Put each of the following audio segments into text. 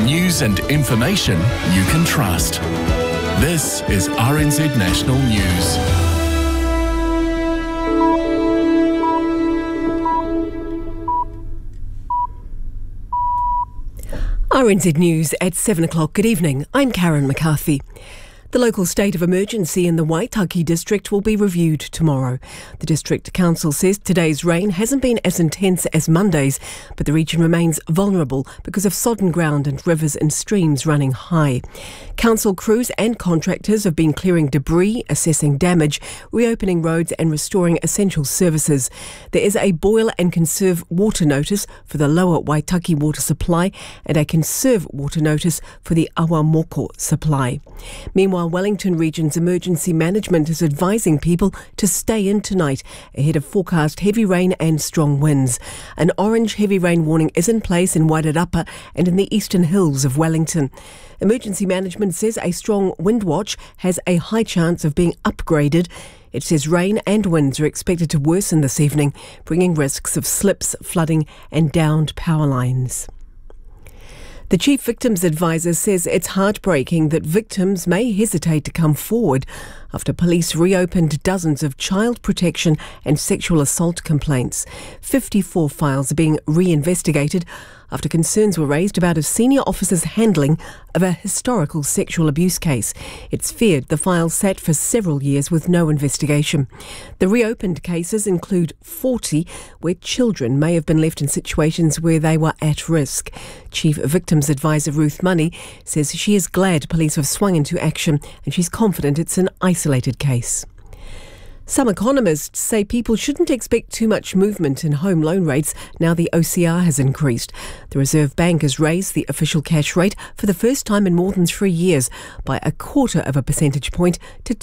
News and information you can trust. This is RNZ National News. RNZ News at 7 o'clock. Good evening. I'm Karen McCarthy. The local state of emergency in the Waitaki district will be reviewed tomorrow. The district council says today's rain hasn't been as intense as Monday's, but the region remains vulnerable because of sodden ground and rivers and streams running high. Council crews and contractors have been clearing debris, assessing damage, reopening roads and restoring essential services. There is a boil and conserve water notice for the lower Waitaki water supply and a conserve water notice for the Awamoko supply. Meanwhile, Wellington Region's emergency management is advising people to stay in tonight ahead of forecast heavy rain and strong winds. An orange heavy rain warning is in place in Wairarapa and in the eastern hills of Wellington. Emergency management says a strong wind watch has a high chance of being upgraded. It says rain and winds are expected to worsen this evening, bringing risks of slips, flooding and downed power lines. The Chief Victims Advisor says it's heartbreaking that victims may hesitate to come forward after police reopened dozens of child protection and sexual assault complaints. 54 files are being reinvestigated after concerns were raised about a senior officer's handling of a historical sexual abuse case. It's feared the files sat for several years with no investigation. The reopened cases include 40 where children may have been left in situations where they were at risk. Chief Victims Advisor Ruth Money says she is glad police have swung into action and she's confident it's an isolated case. Some economists say people shouldn't expect too much movement in home loan rates now the OCR has increased. The Reserve Bank has raised the official cash rate for the first time in more than 3 years by 0.25 percentage point to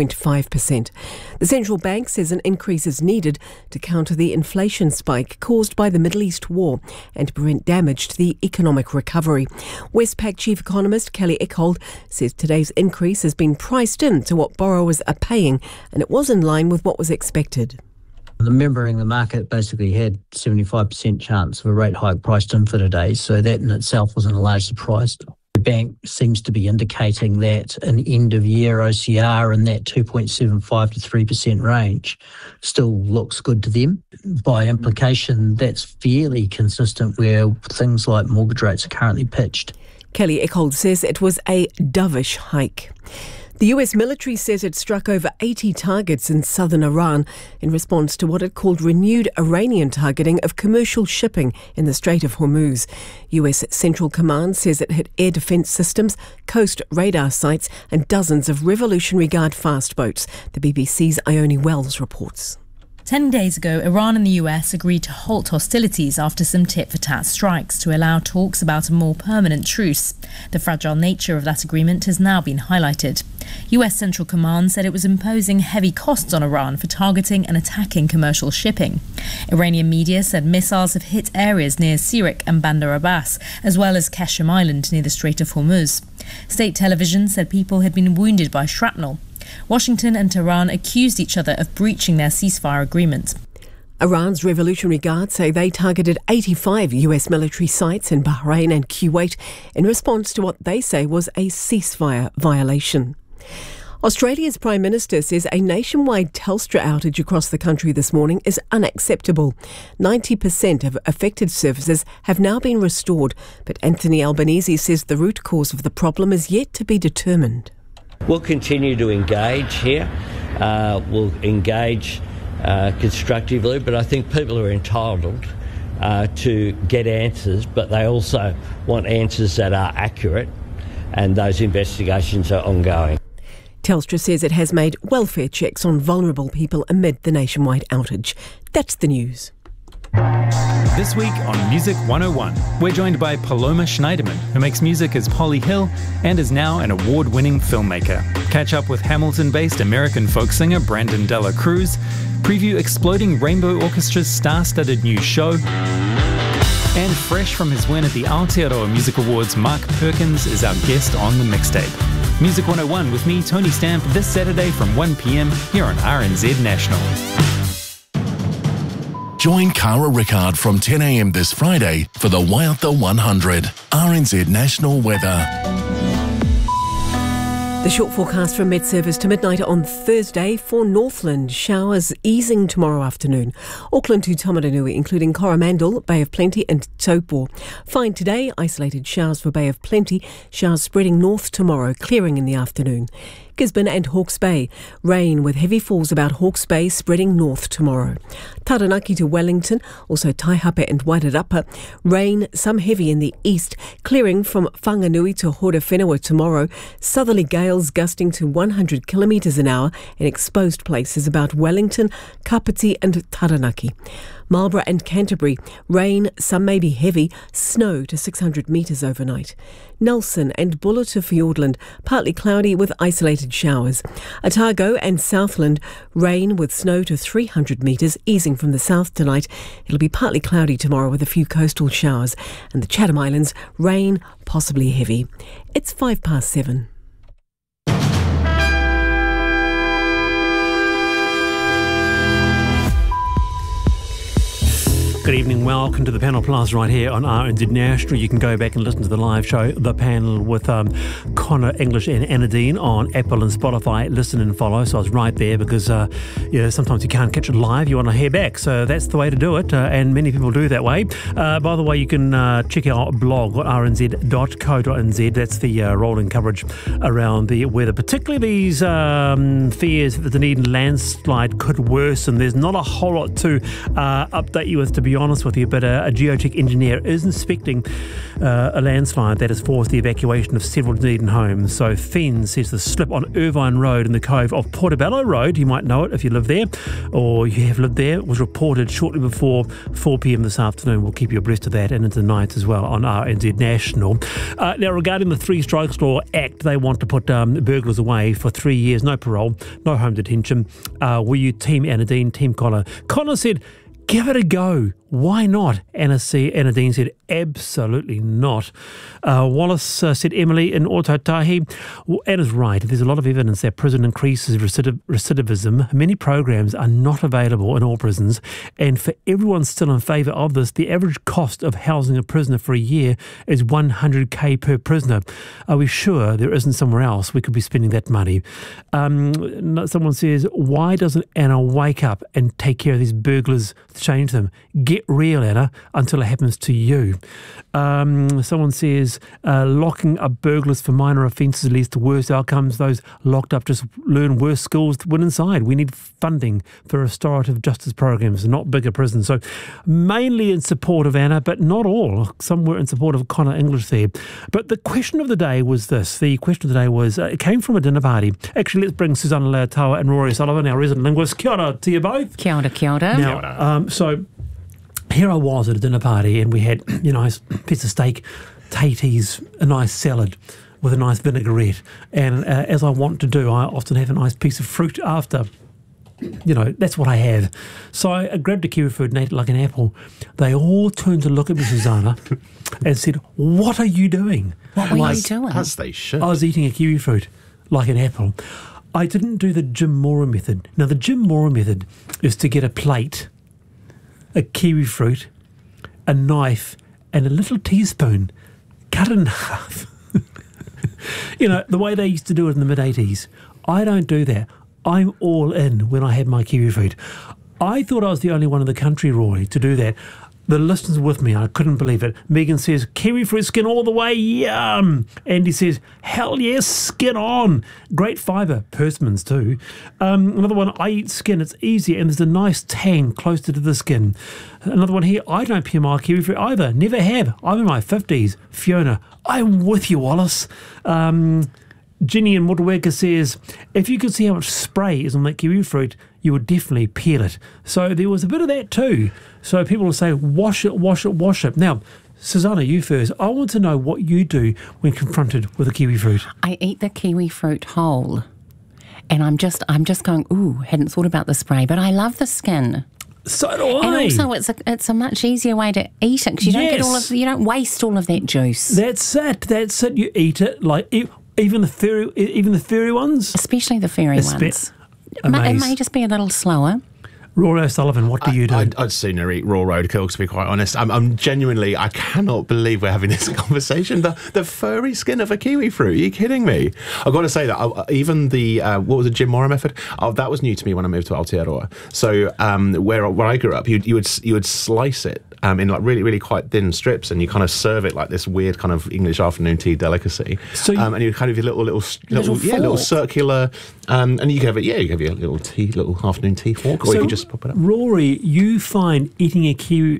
2.5%. The central bank says an increase is needed to counter the inflation spike caused by the Middle East war and to prevent damage to the economic recovery. Westpac chief economist Kelly Eckhold says today's increase has been priced into what borrowers are paying and it was in line with what was expected. Remembering the market basically had 75% chance of a rate hike priced in for today, so that in itself wasn't a large surprise. The bank seems to be indicating that an end-of-year OCR in that 2.75 to 3% range still looks good to them. By implication, that's fairly consistent where things like mortgage rates are currently pitched. Kelly Eckhold says it was a dovish hike. The US military says it struck over 80 targets in southern Iran in response to what it called renewed Iranian targeting of commercial shipping in the Strait of Hormuz. US Central Command says it hit air defence systems, coast radar sites and dozens of Revolutionary Guard fast boats. The BBC's Ione Wells reports. 10 days ago, Iran and the US agreed to halt hostilities after some tit-for-tat strikes to allow talks about a more permanent truce. The fragile nature of that agreement has now been highlighted. US Central Command said it was imposing heavy costs on Iran for targeting and attacking commercial shipping. Iranian media said missiles have hit areas near Sirik and Bandar Abbas, as well as Qashem Island near the Strait of Hormuz. State television said people had been wounded by shrapnel. Washington and Tehran accused each other of breaching their ceasefire agreement. Iran's Revolutionary Guard say they targeted 85 US military sites in Bahrain and Kuwait in response to what they say was a ceasefire violation. Australia's Prime Minister says a nationwide Telstra outage across the country this morning is unacceptable. 90% of affected services have now been restored, but Anthony Albanese says the root cause of the problem is yet to be determined. We'll continue to engage here. We'll engage constructively, but I think people are entitled to get answers, but they also want answers that are accurate, and those investigations are ongoing. Telstra says it has made welfare checks on vulnerable people amid the nationwide outage. That's the news. This week on Music 101, we're joined by Paloma Schneiderman, who makes music as Polly Hill and is now an award-winning filmmaker. Catch up with Hamilton-based American folk singer Brandon Dela Cruz, preview Exploding Rainbow Orchestra's star-studded new show, and fresh from his win at the Aotearoa Music Awards, Mark Perkins is our guest on the mixtape. Music 101 with me, Tony Stamp, this Saturday from 1 p.m. here on RNZ National. Join Cara Rickard from 10 a.m. this Friday for the Waiata 100. RNZ National Weather. The short forecast from Met-Service to midnight on Thursday for Northland. Showers easing tomorrow afternoon. Auckland to Tamaranui, including Coromandel, Bay of Plenty and Taupo. Fine today, isolated showers for Bay of Plenty. Showers spreading north tomorrow, clearing in the afternoon. Gisborne and Hawke's Bay. Rain with heavy falls about Hawke's Bay spreading north tomorrow. Taranaki to Wellington, also Taihape and Wairarapa. Rain, some heavy in the east, clearing from Whanganui to Horowhenua tomorrow. Southerly gales gusting to 100 kilometres an hour in exposed places about Wellington, Kapiti and Taranaki. Marlborough and Canterbury, rain, some may be heavy, snow to 600 metres overnight. Nelson and Buller to Fiordland, partly cloudy with isolated showers. Otago and Southland, rain with snow to 300 metres, easing from the south tonight. It'll be partly cloudy tomorrow with a few coastal showers. And the Chatham Islands, rain, possibly heavy. It's 7:05. Good evening, welcome to the Panel Plus right here on RNZ National. You can go back and listen to the live show, The Panel, with Connor English and Anna Dean on Apple and Spotify. Listen and follow. So I was right there because sometimes you can't catch it live. You want to hear back. So that's the way to do it, and many people do that way. By the way, you can check our blog at rnz.co.nz. That's the rolling coverage around the weather, particularly these fears that the Dunedin landslide could worsen. There's not a whole lot to update you with, to be honest with you, but a geotech engineer is inspecting a landslide that has forced the evacuation of several Dunedin homes. So FEN says the slip on Irvine Road in the cove of Portobello Road, you might know it if you live there or you have lived there, was reported shortly before 4 p.m. this afternoon. We'll keep you abreast of that and into the night as well on RNZ National. Now, regarding the Three Strikes Law Act, they want to put burglars away for 3 years, no parole, no home detention. Were you Team Anna Dean, Team Connor? Connor said, give it a go. Why not? Anna Dean said, absolutely not. Wallace said, Emily in Otautahi. Well, Anna's right. There's a lot of evidence that prison increases recidivism. Many programs are not available in all prisons. And for everyone still in favour of this, the average cost of housing a prisoner for a year is $100K per prisoner. Are we sure there isn't somewhere else we could be spending that money? Someone says, why doesn't Anna wake up and take care of these burglars to change them? Get real, Anna, until it happens to you. Someone says locking up burglars for minor offences leads to worse outcomes. Those locked up just learn worse skills when inside. We need funding for restorative justice programs, not bigger prisons. So mainly in support of Anna, but not all. Some were in support of Connor English there. But the question of the day was this. The question of the day was, it came from a dinner party. Actually, let's bring Susanna Leotawa and Rory Sullivan, our resident linguist. Kia ora to you both. Kia ora, kia ora. Now, so here I was at a dinner party and we had a nice piece of steak, taties, a nice salad with a nice vinaigrette. And as I want to do, I often have a nice piece of fruit after. That's what I have. So I grabbed a kiwi fruit and ate it like an apple. They all turned to look at me, Susanna, and said, what are you doing? What were you doing? As they should. I was eating a kiwi fruit like an apple. I didn't do the Jim Mora method. Now, the Jim Mora method is to get a plate, a kiwi fruit, a knife, and a little teaspoon, cut it in half. The way they used to do it in the mid-'80s. I don't do that. I'm all in when I have my kiwi fruit. I thought I was the only one in the country, Rory, to do that. The listeners with me, I couldn't believe it. Megan says, kiwi fruit skin all the way, yum. Andy says, hell yes, skin on. Great fibre, persimmons too. Another one, I eat skin, it's easier, and there's a nice tang closer to the skin. Another one here, I don't peel my kiwi fruit either, never have. I'm in my 50s. Fiona, I'm with you, Wallace. Ginny in Motueka says, if you could see how much spray is on that kiwi fruit, you would definitely peel it. So there was a bit of that too. So people will say, wash it, wash it, wash it. Now, Susanna, you first. I want to know what you do when confronted with a kiwi fruit. I eat the kiwi fruit whole. And I'm just going, ooh, hadn't thought about the spray, but I love the skin. So do I. And also, it's a much easier way to eat it because you don't waste all of that juice. That's it. You eat it like even the furry ones, especially the furry ones. Amazing. It may just be a little slower. Rory O'Sullivan, what do you do? I'd sooner eat raw roadkill, to be quite honest. I'm genuinely, I cannot believe we're having this conversation. The furry skin of a kiwi fruit. Are you kidding me? I've got to say that even the, what was the Jim Mora method? That was new to me when I moved to Aotearoa. So where I grew up, you would slice it in like really, really quite thin strips, and you kind of serve it like this weird kind of English afternoon tea delicacy. So and you kind of your little circular, and you have you have your little afternoon tea fork, or you can just pop it up. Rory, you find eating a kiwi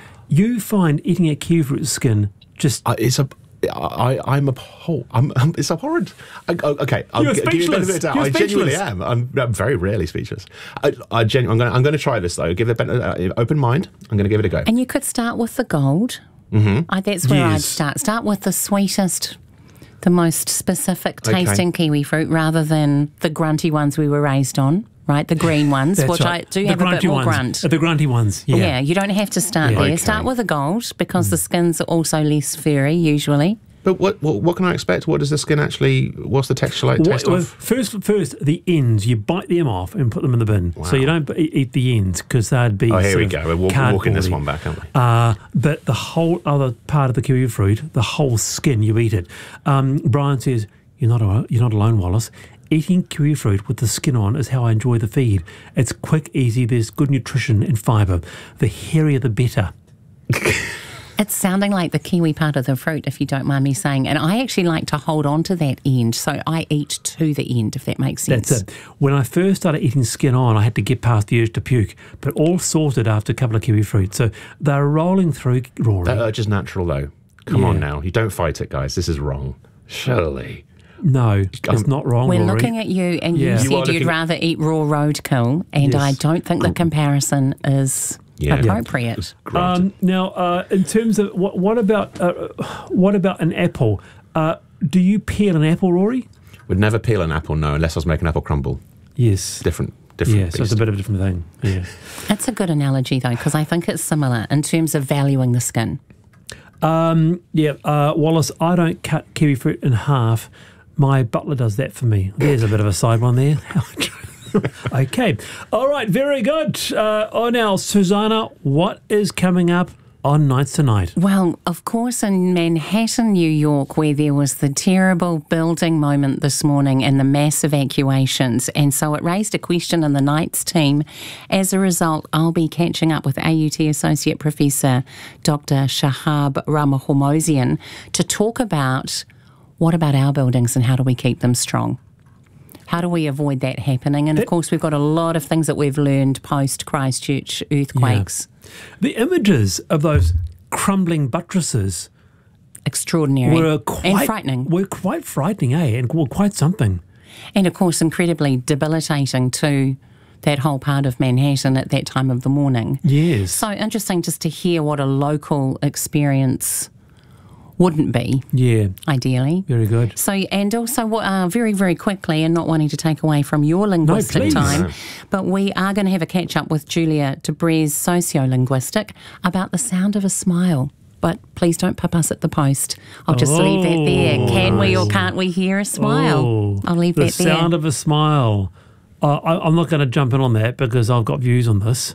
fruit skin just I'm appalled. It's abhorrent. Okay, You're speechless. I genuinely am. I'm very rarely speechless. I'm going to try this though. Give it an open mind. I'm going to give it a go. And you could start with the gold. Mm-hmm. That's where I'd start. Start with the sweetest, the most specific tasting kiwi fruit, rather than the grunty ones we were raised on. Right, the green ones, which right. I do have a bit more grunt. The grunty ones, yeah. Yeah, you don't have to start there. Okay. Start with the gold, because the skins are also less furry, usually. But what can I expect? What does the skin actually, what's the texture like, taste of? First, the ends, you bite them off and put them in the bin. Wow. So you don't eat the ends, because they'd be here we go. We're walking this one back, aren't we? But the whole other part of the kiwi fruit, the whole skin, you eat it. Brian says, you're not alone, Wallace. Eating kiwi fruit with the skin on is how I enjoy the feed. It's quick, easy, there's good nutrition and fibre. The hairier the better. It's sounding like the kiwi part of the fruit, if you don't mind me saying. And I actually like to hold on to that end, so I eat to the end, if that makes sense. That's it. When I first started eating skin on, I had to get past the urge to puke, but all sorted after a couple of kiwi fruit. So they're rolling through, Rory. That urge is natural, though. Come on now. You don't fight it, guys. This is wrong. Surely. No, it's not wrong, We're Rory. looking at you, and you said you'd rather eat raw roadkill, and I don't think the comparison is appropriate. Now, in terms of what about an apple? Do you peel an apple, Rory? Would never peel an apple, no, unless I was making apple crumble. Yes, different. Yeah, so it's a bit of a different thing. Yeah, that's a good analogy though, because I think it's similar in terms of valuing the skin. Wallace, I don't cut kiwi fruit in half. My butler does that for me. There's a bit of a side one there. Okay. All right, very good. Now, Susanna, what is coming up on Nights Tonight? Well, of course, in Manhattan, New York, where there was the terrible building moment this morning and the mass evacuations, and so it raised a question in the Nights team. As a result, I'll be catching up with AUT Associate Professor Dr. Shahab Ramahormozian to talk about what about our buildings and how do we keep them strong? How do we avoid that happening? And, of course, we've got a lot of things that we've learned post-Christchurch earthquakes. Yeah. The images of those crumbling buttresses... Extraordinary. And frightening. Were quite frightening, and were quite something. And, of course, incredibly debilitating to that whole part of Manhattan at that time of the morning. Yes. So interesting just to hear what a local experience wouldn't be, ideally. Very good. So, and also very, very quickly, and not wanting to take away from your linguistic time, but we are going to have a catch-up with Julia Debrez, sociolinguistic, about the sound of a smile. But please don't pip us at the post. I'll just leave that there. Can we or can't we hear a smile? I'll leave that there. The sound of a smile. I'm not going to jump in on that because I've got views on this.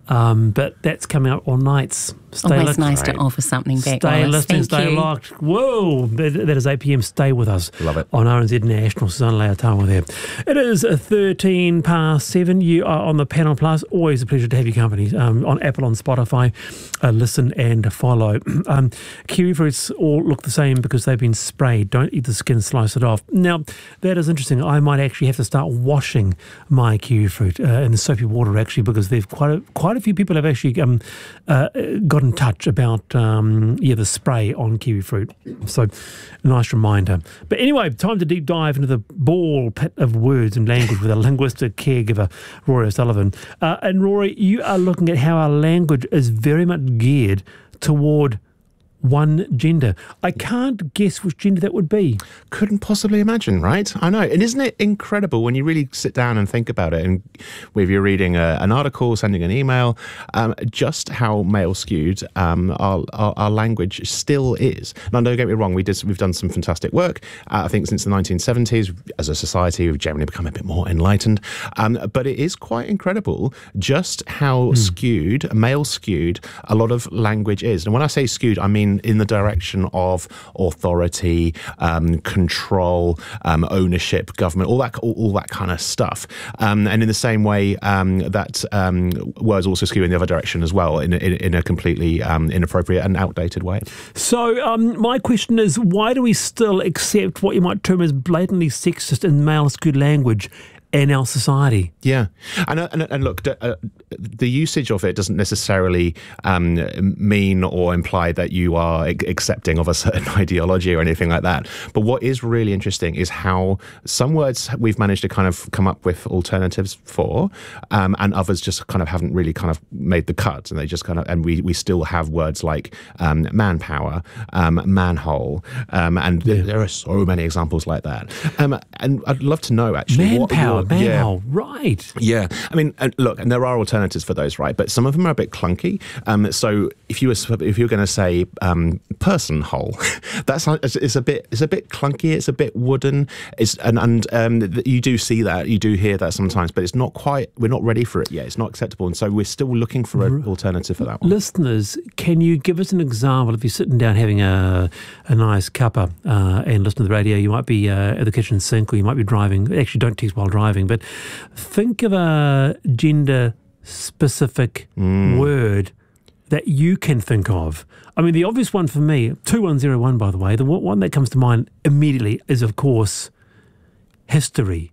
But that's coming up all nights. Always nice to offer something back. Stay listening, stay locked. Whoa, that is 8 p.m. Stay with us. Love it. On RNZ National. Susanna Leotawa there. It is 13 past 7. You are on the Panel Plus. Always a pleasure to have your company. On Apple, on Spotify. Listen and follow. Kiwi fruits all look the same because they've been sprayed. Don't eat the skin, slice it off. Now, that is interesting. I might actually have to start washing my kiwi fruit in the soapy water, actually, because they've quite a few people have actually got in touch about the spray on kiwi fruit. So, nice reminder. But anyway, time to deep dive into the ball pit of words and language with a linguistic caregiver, Rory O'Sullivan. And Rory, you are looking at how our language is very much geared toward one gender. I can't guess which gender that would be. Couldn't possibly imagine, right? I know. And isn't it incredible when you really sit down and think about it, and whether you're reading an article, sending an email, just how male skewed our language still is. Now, don't get me wrong, we've done some fantastic work. I think since the 1970s, as a society, we've generally become a bit more enlightened. But it is quite incredible just how skewed, male skewed, a lot of language is. And when I say skewed, I mean in the direction of authority, control, ownership, government, all that kind of stuff. And in the same way that words also skew in the other direction as well, in a completely inappropriate and outdated way. So my question is, why do we still accept what you might term as blatantly sexist and male skewed language in our society? Yeah. And look, the usage of it doesn't necessarily mean or imply that you are accepting of a certain ideology or anything like that. But what is really interesting is how some words we've managed to kind of come up with alternatives for, and others just kind of haven't really kind of made the cut. And they just kind of, and we still have words like manpower, manhole, and there are so many examples like that. And I'd love to know actually manpower. Manhole, right. Yeah. I mean, look, and there are alternatives for those, right? But some of them are a bit clunky. So if you're going to say person hole, it's a bit clunky, it's a bit wooden. You do see that, you do hear that sometimes, but it's not quite, we're not ready for it yet. It's not acceptable. And so we're still looking for an alternative for that one. Listeners, can you give us an example? If you're sitting down having a nice cuppa and listen to the radio, you might be at the kitchen sink, or you might be driving. Actually, don't text while driving. But think of a gender-specific word that you can think of. I mean, the obvious one for me, 2101, by the way, the one that comes to mind immediately is, of course, history.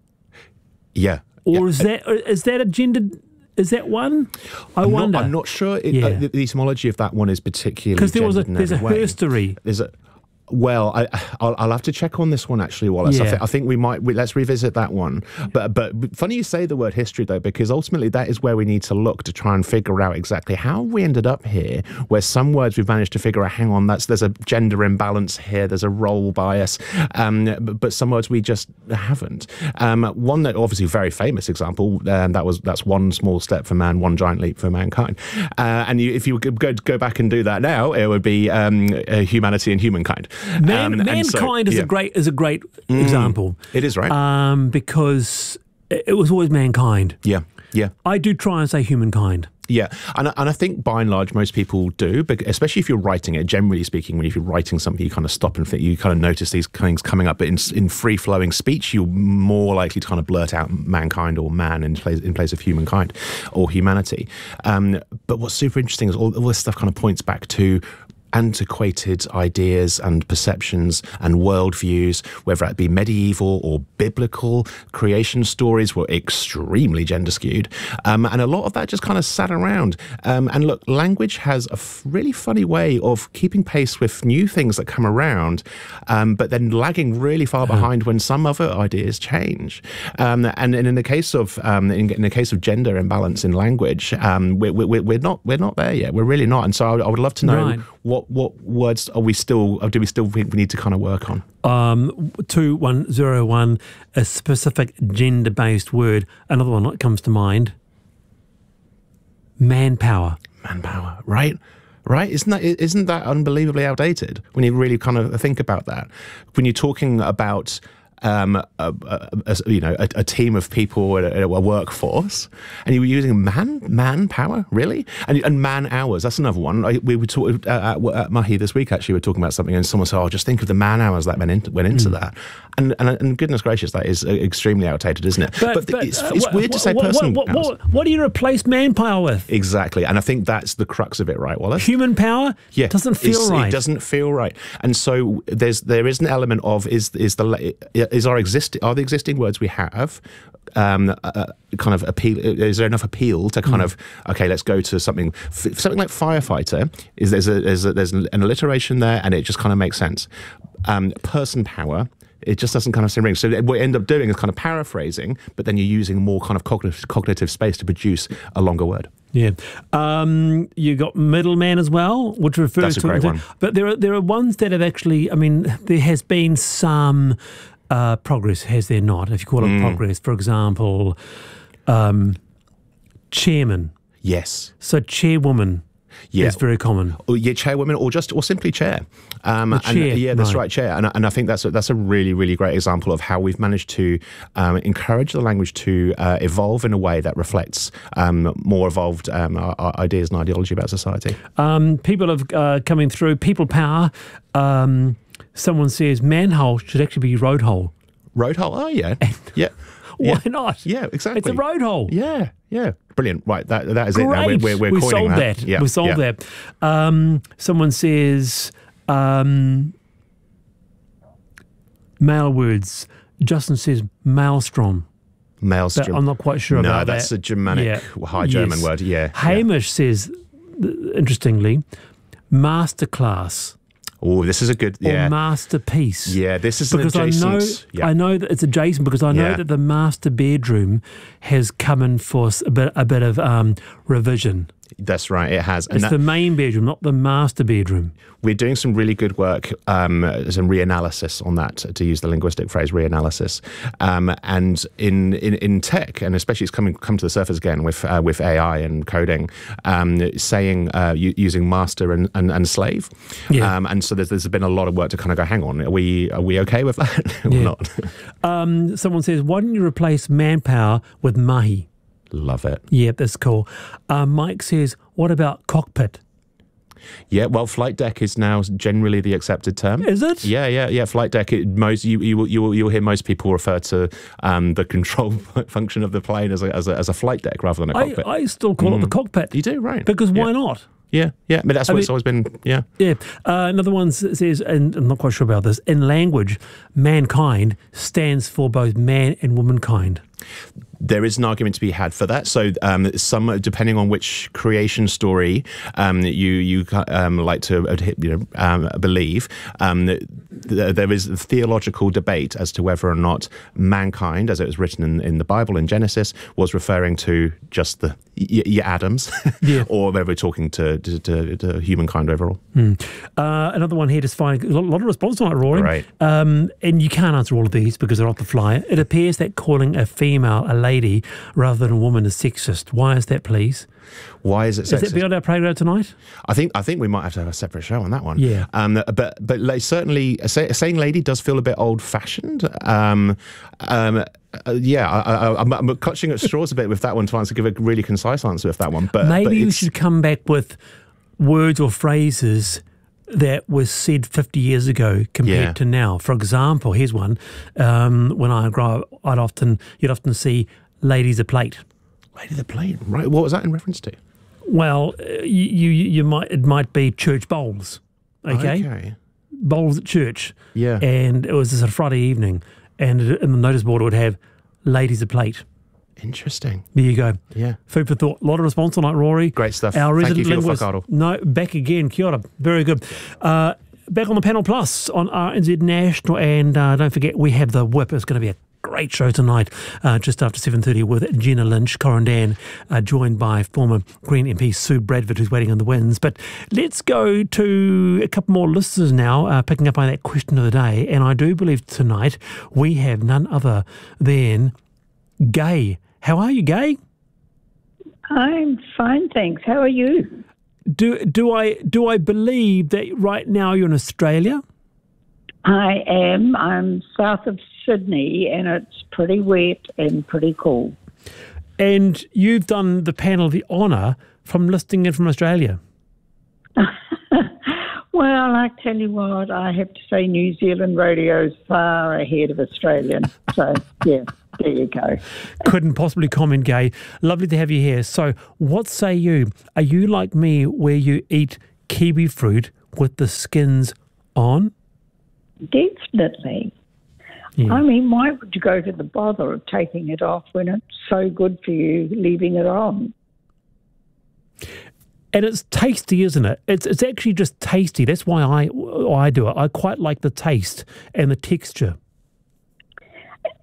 Yeah. Or is that a gender... Is that one? I wonder. I'm not sure. The etymology of that one is particularly... Because there's a history. Well, I'll have to check on this one actually, Wallace. Yeah. I think let's revisit that one. But funny you say the word history though, because ultimately that is where we need to look to try and figure out exactly how we ended up here, where some words we've managed to figure out, hang on, there's a gender imbalance here, there's a role bias, but some words we just haven't. One that obviously very famous example, that's one small step for man, one giant leap for mankind. And if you could go back and do that now, it would be humanity and humankind. Mankind is a great example. It is, right? Because it was always mankind. Yeah. I do try and say humankind. Yeah, and I think by and large most people do, but especially if you're writing it. Generally speaking, if you're writing something, you kind of stop and think, you kind of notice these things coming up. But in free-flowing speech, you're more likely to kind of blurt out mankind or man in place of humankind or humanity. But what's super interesting is all this stuff kind of points back to antiquated ideas and perceptions and worldviews, whether it be medieval or biblical. Creation stories were extremely gender skewed, and a lot of that just kind of sat around. And look, language has a really funny way of keeping pace with new things that come around, but then lagging really far behind when some other ideas change. And in the case of in the case of gender imbalance in language, we're not there yet. We're really not. And so I would love to know what words do we still think we need to kind of work on? 2101, a specific gender-based word. Another one that comes to mind, manpower. Manpower, right? Isn't that unbelievably outdated when you really kind of think about that? When you're talking about a team of people, a workforce, and you were using manpower, really, and man hours. That's another one. We were talking at Mahi this week. Actually, we were talking about something, and someone said, "Oh, just think of the man hours that went into that." And goodness gracious, that is extremely outdated, isn't it? But it's weird to say person hours. What do you replace manpower with? Exactly, and I think that's the crux of it, right, Wallace? Human power. Yeah, doesn't feel right. It doesn't feel right, and so there is an element of are the existing words we have kind of appeal? Is there enough appeal to kind of let's go to something like firefighter? There's an alliteration there, and it just kind of makes sense. Person power it just doesn't kind of seem ring. So what you end up doing is kind of paraphrasing, but then you're using more kind of cognitive space to produce a longer word. Yeah. You got middleman as well, which refers to... That's a great one. But there are ones that have actually... I mean, there has been some progress, has there not? If you call it progress, for example, chairman. Yes. So chairwoman is very common. Yeah, chairwoman or simply chair. Chair. Yeah, that's right, chair. And I think that's a really, really great example of how we've managed to encourage the language to evolve in a way that reflects more evolved ideas and ideology about society. People have coming through. People power. Someone says manhole should actually be road hole. Road hole? Oh, yeah. Yeah. Why not? Yeah, exactly. It's a road hole. Yeah, yeah. Brilliant. Right, that is Great. it now. We're We've coining solved that. Yeah, We've solved that. Someone says male words. Justin says maelstrom. Maelstrom. But I'm not quite sure about that. No, that's a Germanic, High German word. Yeah. Hamish says, interestingly, masterclass. Oh, this is a good, or masterpiece. Yeah, this is because an adjacent. I know that it's adjacent because I know that the master bedroom has come in for a bit of revision. That's right, it has. It's the main bedroom, not the master bedroom. We're doing some really good work, some reanalysis on that, to use the linguistic phrase reanalysis. And in tech, and especially it's come to the surface again with AI and coding, saying using master and slave. Yeah. And so there's been a lot of work to kind of go, hang on, are we okay with that or not? Someone says, why don't you replace manpower with mahi? Love it. Yeah, that's cool. Mike says, what about cockpit? Yeah, well, flight deck is now generally the accepted term. Is it? Yeah. Flight deck. You'll hear most people refer to the control function of the plane as a flight deck rather than a cockpit. I still call it the cockpit. You do, right? Because why not? Yeah. I mean, that's what it's always been. Yeah. Yeah. Another one says, and I'm not quite sure about this. In language, mankind stands for both man and womankind. There is an argument to be had for that. So, some depending on which creation story you like to believe, there is a theological debate as to whether or not mankind, as it was written in the Bible in Genesis, was referring to just the Adams, or whether we're talking to humankind overall. Another one here, just finding a lot of response on it, Rory. Right. And you can't answer all of these because they're off the fly. It appears that calling a female a lady rather than a woman is sexist. Why is that, please? Why is it sexist? Is that beyond our program tonight? I think we might have to have a separate show on that one. Yeah. But like, certainly saying lady does feel a bit old-fashioned. I'm clutching at straws a bit with that one to give a really concise answer with that one. But maybe you should come back with words or phrases that was said 50 years ago compared to now. For example, here's one. When I grow up, you'd often see ladies a plate. Lady the plate, right? What was that in reference to? Well, it might be church bowls, okay? Bowls at church. Yeah. And it was a Friday evening, and in the notice board it would have ladies a plate. Interesting. There you go. Yeah. Food for thought. A lot of response tonight, Rory. Great stuff. Our Thank resident you for linguist. your whakaaro. No, back again. Kia ora. Very good. Back on the Panel Plus on RNZ National, and don't forget we have the Whip. It's going to be a great show tonight, just after 7:30 with Gina Lynch, Corandan, joined by former Green MP Sue Bradford, who's waiting on the wins. But let's go to a couple more listeners now, picking up on that question of the day. And I do believe tonight we have none other than Gay. How are you, Gay? I'm fine, thanks. How are you? Do I believe that right now you're in Australia? I am. I'm south of Sydney, and it's pretty wet and pretty cool. And you've done the panel the honour from listening in from Australia. Well, I tell you what, I have to say New Zealand radio's far ahead of Australian. So, yeah, there you go. Couldn't possibly comment, Gay. Lovely to have you here. So, what say you? Are you like me where you eat kiwi fruit with the skins on? Definitely. Yeah. I mean, why would you go to the bother of taking it off when it's so good for you leaving it on? And it's tasty, isn't it? It's actually just tasty. That's why I do it. I quite like the taste and the texture.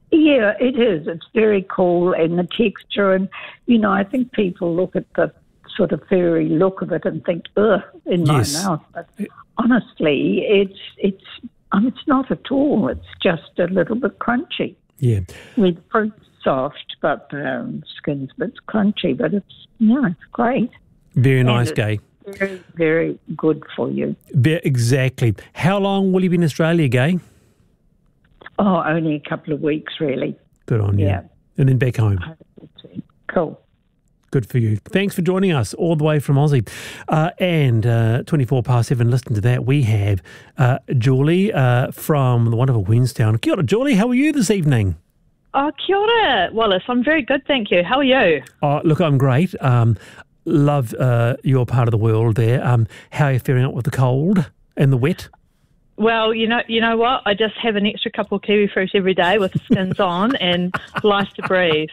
Yeah, it is. It's very cool, and the texture, and I think people look at the sort of furry look of it and think, ugh, in my mouth. But honestly, it's not at all. It's just a little bit crunchy. Yeah. With fruit soft, but the skin's a bit crunchy. But it's great. Very nice, Gay. Very, very good for you. Exactly. How long will you be in Australia, Gay? Oh, only a couple of weeks, really. Good on you. Yeah. And then back home. Cool. Good for you. Thanks for joining us all the way from Aussie. And 24 past 7, listen to that. We have Julie from the wonderful Queenstown. Kia ora, Julie. How are you this evening? Oh, kia ora, Wallace. I'm very good, thank you. How are you? Oh, look, I'm great. Love your part of the world there. How are you faring up with the cold and the wet? Well, you know what? I just have an extra couple of kiwi fruit every day with the skins on and life to breathe.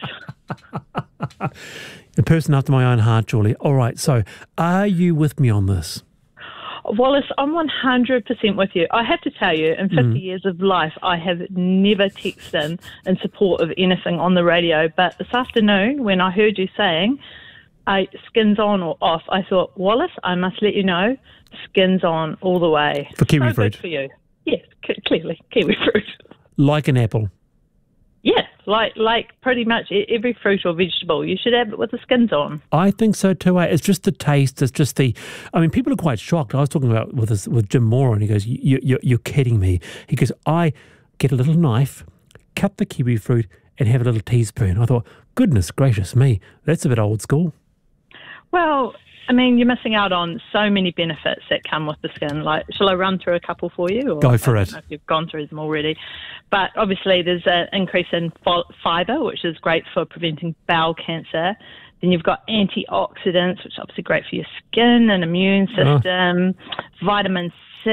A person after my own heart, Julie. All right, so are you with me on this? Wallace, I'm 100% with you. I have to tell you, in 50 years of life, I have never texted in support of anything on the radio. But this afternoon, when I heard you saying skins on or off, I thought, Wallace, I must let you know, skins on all the way. For kiwi fruit? Good for you. Yes, clearly, kiwi fruit. Like an apple? Yeah, like pretty much every fruit or vegetable. You should have it with the skins on. I think so too. It's just the taste. It's just people are quite shocked. I was talking about with Jim Moore, and he goes, you're kidding me. He goes, I get a little knife, cut the kiwi fruit, and have a little teaspoon. I thought, goodness gracious me, that's a bit old school. Well, I mean, you're missing out on so many benefits that come with the skin. Like, shall I run through a couple for you? Or go for it. I don't know if you've gone through them already. But obviously there's an increase in fibre, which is great for preventing bowel cancer. Then you've got antioxidants, which is obviously great for your skin and immune system. Vitamin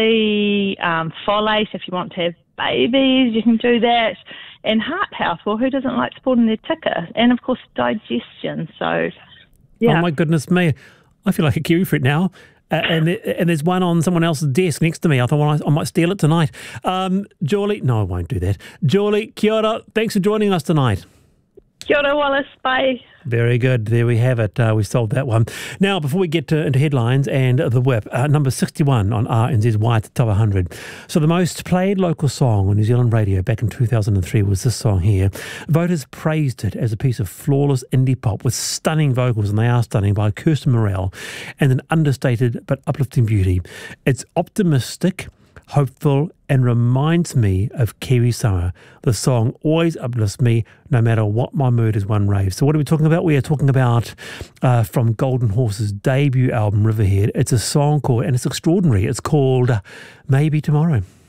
C, folate, if you want to have babies, you can do that. And heart health, well, who doesn't like supporting their ticker? And, of course, digestion. So, yeah. Oh, my goodness me. I feel like a kiwi fruit now. And there's one on someone else's desk next to me. I thought, well, I might steal it tonight. Julie, no, I won't do that. Julie, kia ora. Thanks for joining us tonight. Kia ora, Wallace. Bye. Very good. There we have it. We solved that one. Now, before we get into headlines and the whip, number 61 on RNZ's Waiata Top 100. So the most played local song on New Zealand radio back in 2003 was this song here. Voters praised it as a piece of flawless indie pop with stunning vocals, and they are stunning, by Kirsten Morel, and an understated but uplifting beauty. It's optimistic, hopeful, and reminds me of Kiwi summer. The song always uplifts me no matter what my mood is, one rave. So what are we talking about? We are talking about from Golden Horse's debut album, Riverhead. It's a song called, and it's extraordinary, it's called Maybe Tomorrow.